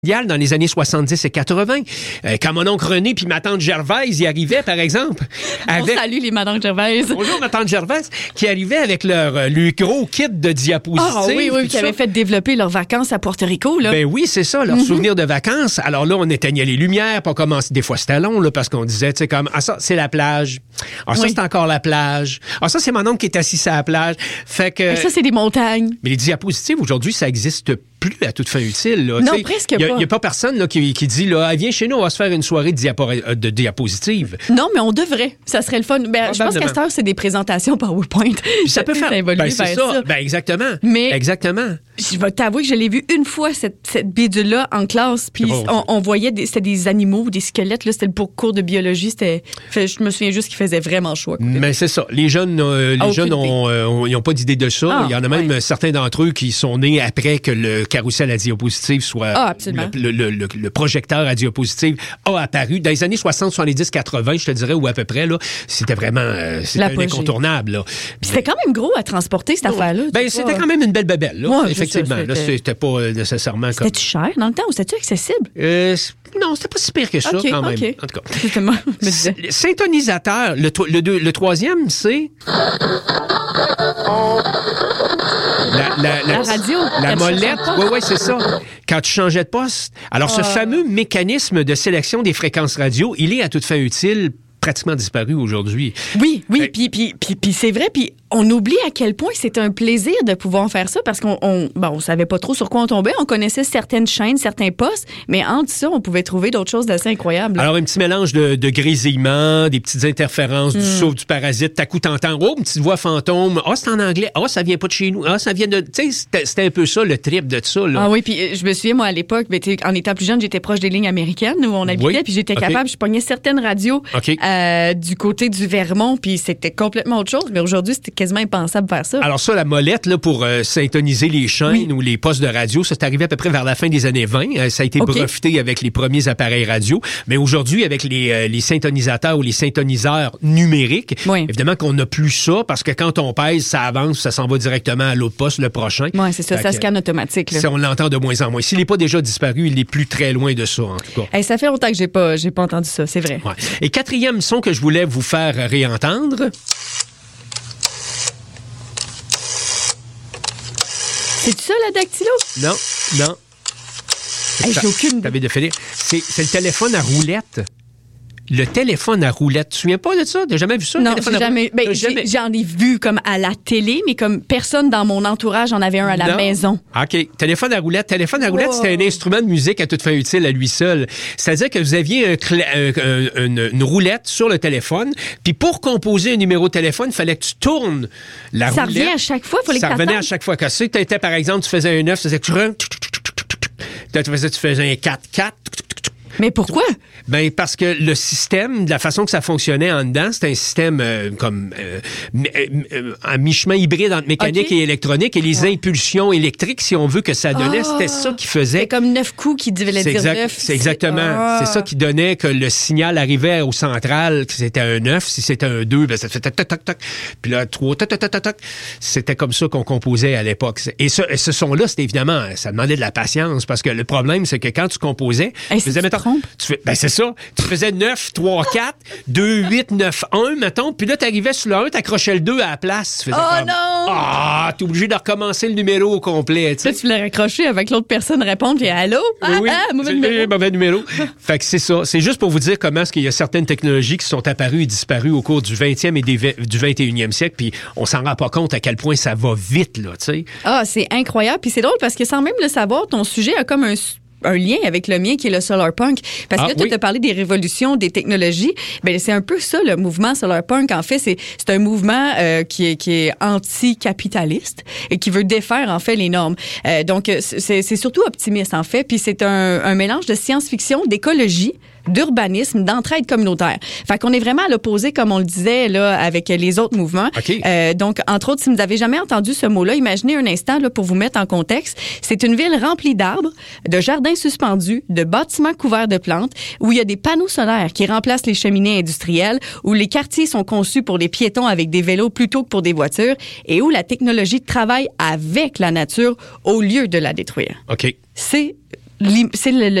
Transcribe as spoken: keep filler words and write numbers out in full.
dans les années soixante-dix et quatre-vingt. Euh, quand mon oncle René puis ma tante Gervaise y arrivaient, par exemple. Avec... On salue les Madame Gervaise. Bonjour, ma tante Gervaise, qui arrivaient avec leur, leur gros kit de diapositives. Ah oui, oui, qui avaient fait développer leurs vacances à Porto Rico. Là. Ben oui, c'est ça, leurs mm-hmm. souvenirs de vacances. Alors là, on éteignait les lumières, puis on commençait, des fois c'était long, là, parce qu'on disait, tu sais, comme, ah ça, c'est la plage. Ah ça, oui. c'est encore la plage. Ah ça, c'est mon oncle qui est assis à la plage. Fait que... Et ça, c'est des montagnes. Mais les diapositives, aujourd'hui, ça existe plus à toute fin utile. Là. Non, T'sais, presque y a, pas. Il n'y a pas personne là, qui, qui dit, là, viens chez nous, on va se faire une soirée de, diapo- de diapositives. Non, mais on devrait. Ça serait le fun. Ben, je pense qu'à cette heure, c'est des présentations PowerPoint. Puis ça peut faire... Ben, c'est ça. ça. Ben, exactement. Mais exactement. Je vais t'avouer que je l'ai vu une fois, cette, cette bidule-là, en classe. Puis bon, on, on voyait, des, c'était des animaux, des squelettes. Là, c'était le cours de biologie. C'était, fait, je me souviens juste qu'il faisait vraiment chaud. Mais c'est ça. Les jeunes, euh, les ah, jeunes ont, euh, ils n'ont pas d'idée de ça. Ah, Il y en a même ouais. certains d'entre eux qui sont nés après que le carrousel à diapositive soit ah, le, le, le, le projecteur à diapositive a apparu. Dans les années soixante, soixante-dix, quatre-vingts, je te dirais, ou à peu près, là, c'était vraiment euh, c'était un incontournable. Là. Puis c'était quand même gros à transporter, cette ouais. affaire-là. Ben, c'était pas... quand même une belle babelle, là, ouais, effectivement. Ça, là, c'était pas nécessairement comme... C'était-tu cher dans le temps ou c'était-tu accessible? Euh, non, c'était pas si pire que ça, okay, quand même. Okay. En tout cas. Justement, je me disais. Syntonisateur, le, le, le, le troisième, c'est... La, la, la, la radio. La molette. Oui, oui, c'est ça. Quand tu changeais de poste. Alors, ce euh... fameux mécanisme de sélection des fréquences radio, il est à toute fin utile pratiquement disparu aujourd'hui. Oui, oui, puis puis puis puis c'est vrai, puis on oublie à quel point c'est un plaisir de pouvoir faire ça parce qu'on on, bon, on savait pas trop sur quoi on tombait, on connaissait certaines chaînes, certains postes, mais entre ça, on pouvait trouver d'autres choses d'assez incroyables. Alors un petit mélange de, de grésillements, des petites interférences, mm. du souffle, du parasite, t'as coup t'entends, oh, une petite voix fantôme, ah, oh, c'est en anglais, ah, oh, ça vient pas de chez nous, ah, oh, ça vient de, tu sais, c'était, c'était un peu ça le trip de ça là. Ah oui, puis je me souviens moi à l'époque, ben, en étant plus jeune, j'étais proche des lignes américaines où on habitait, oui. puis j'étais okay. capable, je pognais certaines radios. Okay. Euh, du côté du Vermont, puis c'était complètement autre chose. Mais aujourd'hui, c'était quasiment impensable de faire ça. Alors ça, la molette, là, pour euh, syntoniser les chaînes oui. ou les postes de radio, ça c'est arrivé à peu près vers la fin des années vingt. Euh, ça a été okay. breveté avec les premiers appareils radio. Mais aujourd'hui, avec les, euh, les syntonisateurs ou les syntoniseurs numériques, oui. évidemment qu'on n'a plus ça, parce que quand on pèse, ça avance, ça s'en va directement à l'autre poste, le prochain. Oui, c'est ça, fait ça que, scanne automatique. Là. Ça, on l'entend de moins en moins. S'il n'est pas déjà disparu, il n'est plus très loin de ça, en tout cas. Hey, ça fait longtemps que j'ai pas, j'ai pas entendu ça, c'est vrai. Ouais. Et quatrième son que je voulais vous faire réentendre. C'est ça, la dactylo? Non, non. Hey, j'ai aucune... T'avais de finir. C'est, c'est le téléphone à roulette. Le téléphone à roulette. Tu te souviens pas de ça? T'as jamais vu ça? Non, j'ai jamais, ben, jamais... J'en ai vu comme à la télé, mais comme personne dans mon entourage en avait un à la non. maison. OK. Téléphone à roulette. Téléphone à roulette, wow. C'était un instrument de musique à toute fin utile à lui seul. C'est-à-dire que vous aviez un cl- un, un, une, une roulette sur le téléphone, puis pour composer un numéro de téléphone, il fallait que tu tournes la ça roulette. Ça revenait à chaque fois? Fallait ça que revenait à chaque fois. Quand tu étais, par exemple, tu faisais un neuf, tu faisais... Tu faisais, tu faisais un quatre quatre. Mais pourquoi? Ben parce que le système, de la façon que ça fonctionnait en dedans, c'est un système euh, comme euh, euh, à mi-chemin hybride entre mécanique okay. et électronique, et les ouais. impulsions électriques, si on veut que ça donnait, oh, c'était ça qui faisait. C'est comme neuf coups qui devaient dire exact, neuf. C'est exactement. Oh. C'est ça qui donnait que le signal arrivait au central, que c'était un neuf. Si c'était un deux, ben ça fait tac tac tac tac. Puis là trois tac tac tac tac tac. C'était comme ça qu'on composait à l'époque. Et ce, et ce son-là, c'était évidemment, ça demandait de la patience, parce que le problème, c'est que quand tu composais, hey, tu faisais, mettons, tu fais, ben c'est ça. Tu faisais neuf, trois, quatre, deux, huit, neuf, un, mettons. Puis là, t'arrivais sur le un, t'accrochais le deux à la place. Tu faisais oh comme, non! Ah, t'es obligé de recommencer le numéro au complet. Tu sais, tu voulais raccrocher avec l'autre personne répondre, puis allô? Ah, oui, ah, mauvais numéro. mauvais numéro. Fait que c'est ça. C'est juste pour vous dire comment est-ce qu'il y a certaines technologies qui sont apparues et disparues au cours du vingtième et des, du vingt et unième siècle. Puis on s'en rend pas compte à quel point ça va vite, là, tu sais. Ah, c'est incroyable. Puis c'est drôle parce que sans même le savoir, ton sujet a comme un... un lien avec le mien qui est le solarpunk. Parce que ah, là, tu oui. as parlé des révolutions, des technologies. Ben c'est un peu ça, le mouvement solarpunk. En fait, c'est, c'est un mouvement euh, qui est, qui est anticapitaliste et qui veut défaire, en fait, les normes. Euh, donc, c'est, c'est surtout optimiste, en fait. Puis c'est un, un mélange de science-fiction, d'écologie, d'urbanisme, d'entraide communautaire. Fait qu'on est vraiment à l'opposé, comme on le disait là, avec les autres mouvements. Okay. Euh, donc, entre autres, si vous n'avez jamais entendu ce mot-là, imaginez un instant là, pour vous mettre en contexte. C'est une ville remplie d'arbres, de jardins suspendus, de bâtiments couverts de plantes, où il y a des panneaux solaires qui remplacent les cheminées industrielles, où les quartiers sont conçus pour les piétons avec des vélos plutôt que pour des voitures, et où la technologie travaille avec la nature au lieu de la détruire. OK. C'est c'est le,